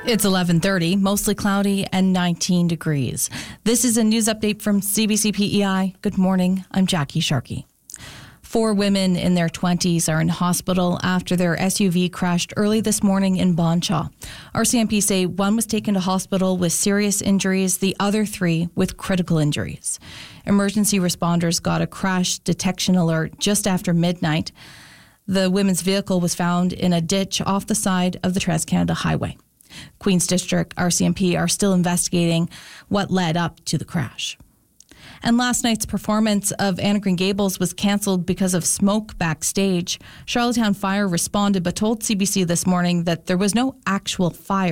It's 11:30, mostly cloudy and 19 degrees. This is a news update from CBC PEI. Good morning. I'm Jackie Sharkey. 4 women in their 20s are in hospital after their SUV crashed early this morning in Bonshaw. RCMP say one was taken to hospital with serious injuries, the other 3 with critical injuries. Emergency responders got a crash detection alert just after midnight. The women's vehicle was found in a ditch off the side of the Trans-Canada Highway. Queen's District RCMP are still investigating what led up to the crash. And last night's performance of Anne of Green Gables was cancelled because of smoke backstage. Charlottetown Fire responded but told CBC this morning that there was no actual fire.